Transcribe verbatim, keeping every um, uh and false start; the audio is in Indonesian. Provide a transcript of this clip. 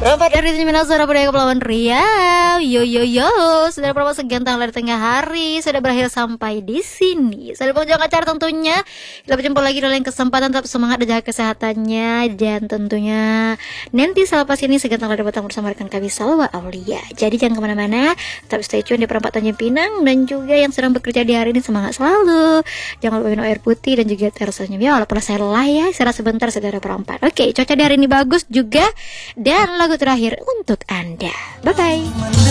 Rapat dari Minasara Budaya Kepulauan Riau. Yo yo yo, sudah berapa segantang dari tengah hari sudah berakhir sampai di sini. Saya pengunjung acara tentunya. Kita berjumpa lagi dalam kesempatan, tetap semangat dan jaga kesehatannya, dan tentunya nanti selepas ini segantang dari datang bersama rekan kami Salwa Aulia. Jadi jangan kemana-mana, tetap stay tune di Perempat Tanjung Pinang, dan juga yang sedang bekerja di hari ini semangat selalu. Jangan lupa minum air putih dan juga terus senyum ya, walaupun saya lelah ya, istirahat sebentar saudara perempat. Oke, cuaca di hari ini bagus juga, dan lagu terakhir untuk Anda. Bye bye.